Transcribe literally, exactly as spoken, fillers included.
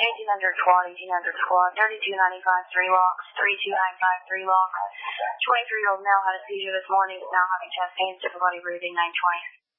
eighteen hundred squad, eighteen hundred squad, thirty-two ninety-five, three locks, thirty-two ninety-five, three locks. twenty-three-year-old male had a seizure this morning, is now having chest pains, difficulty breathing, nine twenty.